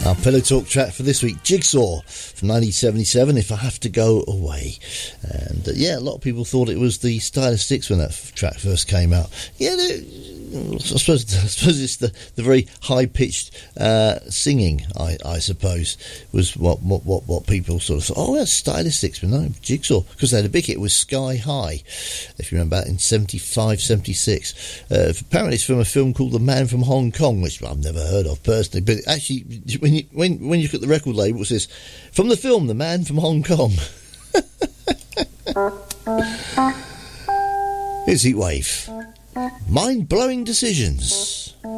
Our Pillow Talk track for this week, Jigsaw from 1977, If I Have to Go Away. And a lot of people thought it was the Stylistics when that track first came out. Yeah, I suppose it's the very high-pitched singing, I suppose, was what people sort of thought, oh, that's Stylistics, but no, Jigsaw, because they had a big hit with Sky High, if you remember that, in 75, 76. Apparently it's from a film called The Man from Hong Kong, which I've never heard of personally, but actually, when you look at the record label, it says, from the film The Man from Hong Kong. Here's Heatwave. Mind-blowing decisions.